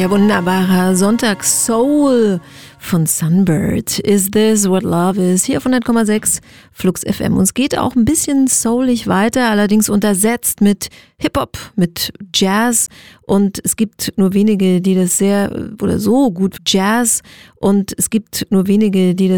Der wunderbare Sonntags-Soul von Sunbird. Is This What Love Is? Hier auf 100,6 Flux FM. Uns geht auch ein bisschen soulig weiter, allerdings untersetzt mit Hip-Hop, mit Jazz. Und es gibt nur wenige, die das sehr oder so gut Jazz. Und es gibt nur wenige, die das